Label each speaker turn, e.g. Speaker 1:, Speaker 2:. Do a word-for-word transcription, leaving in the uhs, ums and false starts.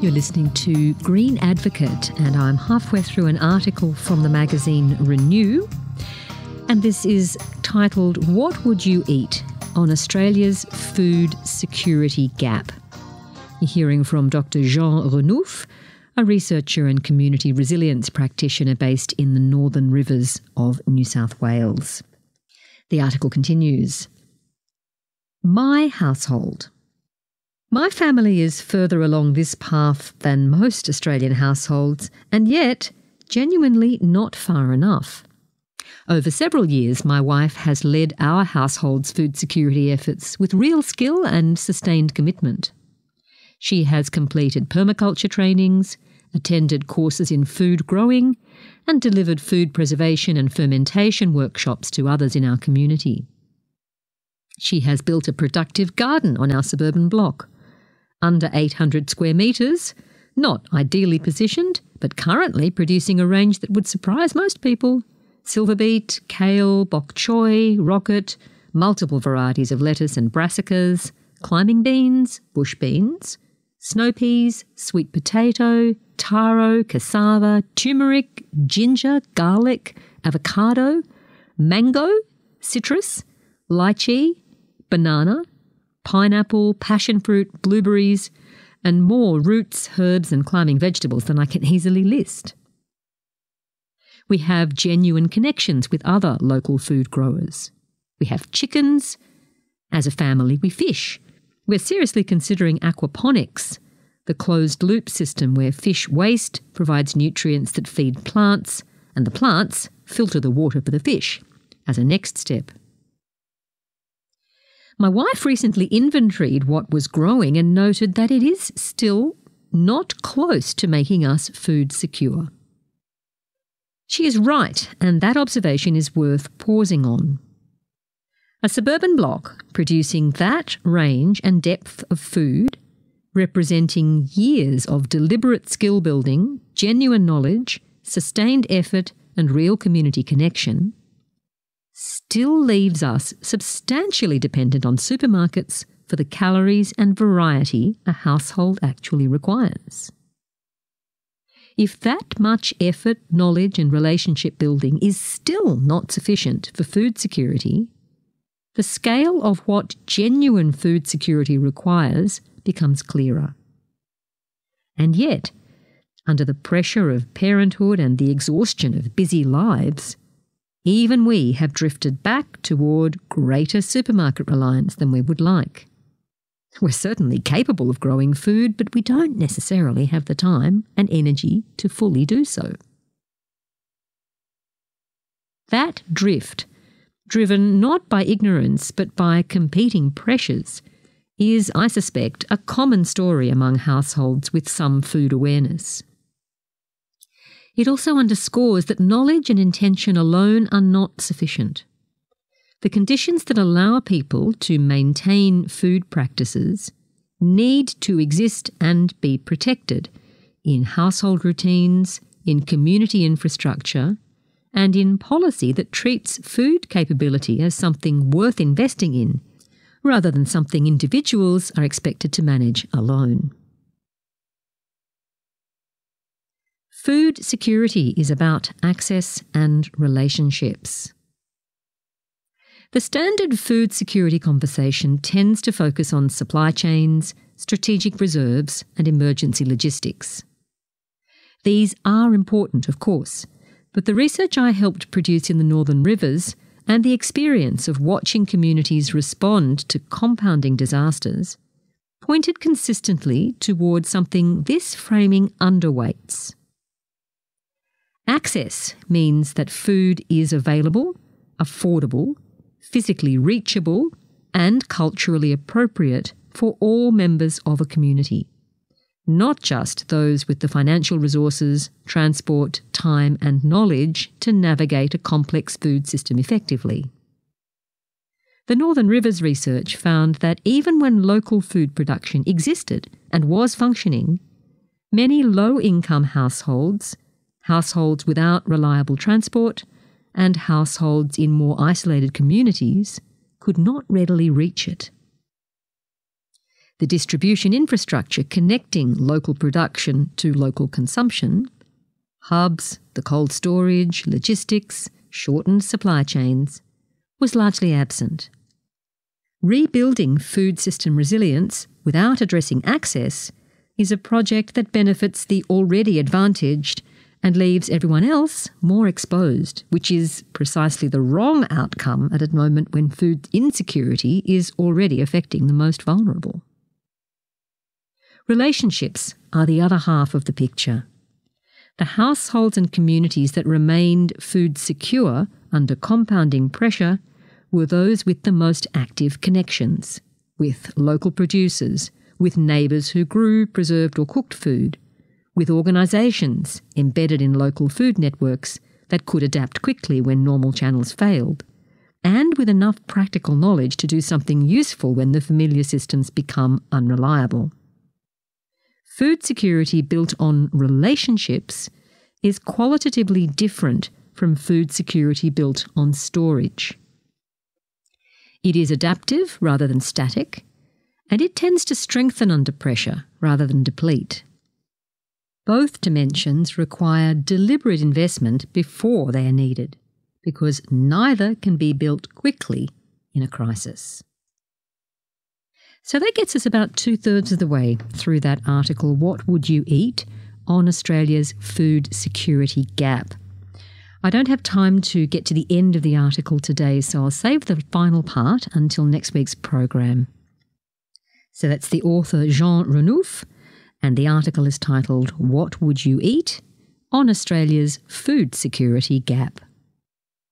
Speaker 1: You're listening to Green Advocate, and I'm halfway through an article from the magazine Renew, and this is titled, "What Would You Eat?" on Australia's Food Security Gap. You're hearing from Doctor Jean Renouf, a researcher and community resilience practitioner based in the Northern Rivers of New South Wales. The article continues. My household. My family is further along this path than most Australian households, and yet genuinely not far enough. Over several years, my wife has led our household's food security efforts with real skill and sustained commitment. She has completed permaculture trainings, attended courses in food growing, and delivered food preservation and fermentation workshops to others in our community. She has built a productive garden on our suburban block, under eight hundred square metres, not ideally positioned, but currently producing a range that would surprise most people. Silver beet, kale, bok choy, rocket, multiple varieties of lettuce and brassicas, climbing beans, bush beans, snow peas, sweet potato, taro, cassava, turmeric, ginger, garlic, avocado, mango, citrus, lychee, banana, pineapple, passion fruit, blueberries, and more roots, herbs and climbing vegetables than I can easily list. We have genuine connections with other local food growers. We have chickens. As a family, we fish. We're seriously considering aquaponics, the closed-loop system where fish waste provides nutrients that feed plants, and the plants filter the water for the fish as a next step. My wife recently inventoried what was growing and noted that it is still not close to making us food secure. She is right, and that observation is worth pausing on. A suburban block producing that range and depth of food, representing years of deliberate skill building, genuine knowledge, sustained effort, and real community connection, still leaves us substantially dependent on supermarkets for the calories and variety a household actually requires. If that much effort, knowledge and relationship building is still not sufficient for food security, the scale of what genuine food security requires becomes clearer. And yet, under the pressure of parenthood and the exhaustion of busy lives, even we have drifted back toward greater supermarket reliance than we would like. We're certainly capable of growing food, but we don't necessarily have the time and energy to fully do so. That drift, driven not by ignorance but by competing pressures, is, I suspect, a common story among households with some food awareness. It also underscores that knowledge and intention alone are not sufficient. The conditions that allow people to maintain food practices need to exist and be protected in household routines, in community infrastructure, and in policy that treats food capability as something worth investing in, rather than something individuals are expected to manage alone. Food security is about access and relationships. The standard food security conversation tends to focus on supply chains, strategic reserves, and emergency logistics. These are important, of course, but the research I helped produce in the Northern Rivers and the experience of watching communities respond to compounding disasters pointed consistently toward something this framing underweights. Access means that food is available, affordable, physically reachable, and culturally appropriate for all members of a community, not just those with the financial resources, transport, time, and knowledge to navigate a complex food system effectively. The Northern Rivers research found that even when local food production existed and was functioning, many low-income households, households without reliable transport, and households in more isolated communities could not readily reach it. the distribution infrastructure connecting local production to local consumption, hubs, the cold storage, logistics, shortened supply chains, was largely absent. Rebuilding food system resilience without addressing access is a project that benefits the already advantaged and leaves everyone else more exposed, which is precisely the wrong outcome at a moment when food insecurity is already affecting the most vulnerable. Relationships are the other half of the picture. The households and communities that remained food secure under compounding pressure were those with the most active connections, with local producers, with neighbours who grew, preserved or cooked food, with organisations embedded in local food networks that could adapt quickly when normal channels failed, and with enough practical knowledge to do something useful when the familiar systems become unreliable. Food security built on relationships is qualitatively different from food security built on storage. It is adaptive rather than static, and it tends to strengthen under pressure rather than deplete. Both dimensions require deliberate investment before they are needed, because neither can be built quickly in a crisis. So that gets us about two-thirds of the way through that article, What Would You Eat?, on Australia's food security gap. I don't have time to get to the end of the article today, so I'll save the final part until next week's program. So that's the author Jean Renouf, and the article is titled What Would You Eat? On Australia's Food Security Gap.